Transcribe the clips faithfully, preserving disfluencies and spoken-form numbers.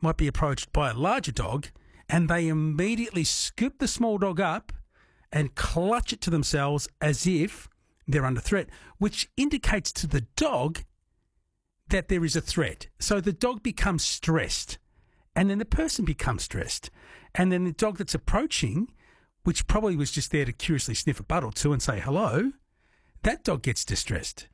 might be approached by a larger dog and they immediately scoop the small dog up and clutch it to themselves as if they're under threat, which indicates to the dog that there is a threat. So the dog becomes stressed, and then the person becomes stressed, and then the dog that's approaching, which probably was just there to curiously sniff a butt or two and say hello, that dog gets distressed.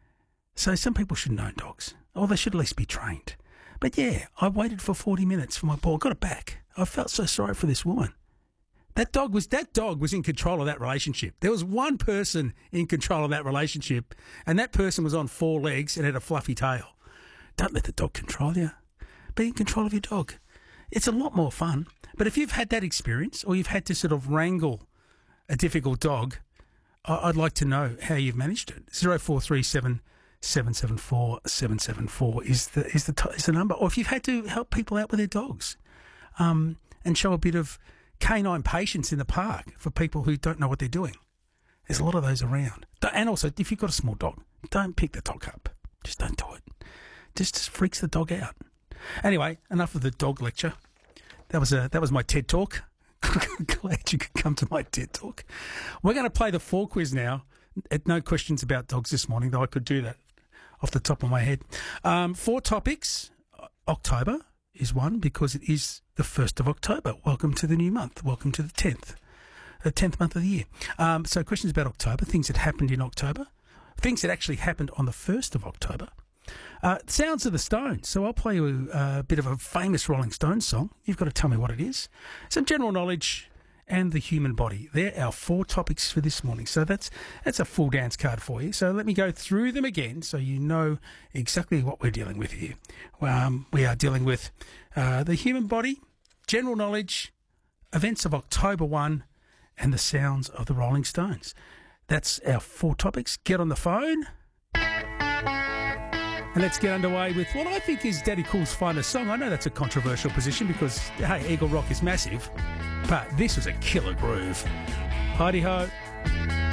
So some people shouldn't own dogs, or they should at least be trained. But yeah, I waited for forty minutes for my ball, got it back. I felt so sorry for this woman. That dog was that dog was in control of that relationship. There was one person in control of that relationship, and that person was on four legs and had a fluffy tail. Don't let the dog control you. Be in control of your dog. It's a lot more fun. But if you've had that experience, or you've had to sort of wrangle a difficult dog, I'd like to know how you've managed it. Zero four three seven seven seven four seven seven four is the is the is the number. Or if you've had to help people out with their dogs, um, and show a bit of canine patience in the park for people who don't know what they're doing. There's a lot of those around. And also, if you've got a small dog, don't pick the dog up. Just don't do it. Just, just freaks the dog out. Anyway, enough of the dog lecture. That was a that was my TED Talk. Glad you could come to my TED Talk. We're going to play the four quiz now. No questions about dogs this morning, though I could do that off the top of my head. Um, four topics. October is one because it is the first of October. Welcome to the new month. Welcome to the tenth. The tenth month of the year. Um, so questions about October, things that happened in October, things that actually happened on the first of October. Uh, Sounds of the Stones. So I'll play you a, a bit of a famous Rolling Stones song. You've got to tell me what it is. Some general knowledge and the human body. They're our four topics for this morning. So that's that's a full dance card for you. So let me go through them again so you know exactly what we're dealing with here. Um, we are dealing with uh, the human body, general knowledge, events of October first, and the sounds of the Rolling Stones. That's our four topics. Get on the phone. And let's get underway with what I think is Daddy Cool's finest song. I know that's a controversial position because, hey, Eagle Rock is massive, but this was a killer groove. Heidi ho.